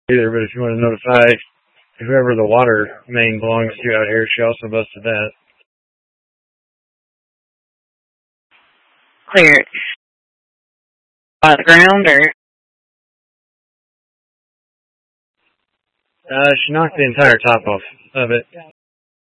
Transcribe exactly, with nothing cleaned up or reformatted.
either, but if you want to notify whoever the water main belongs to out here, she also busted that. Clear. On the ground, or? Uh, she knocked the entire top off of it.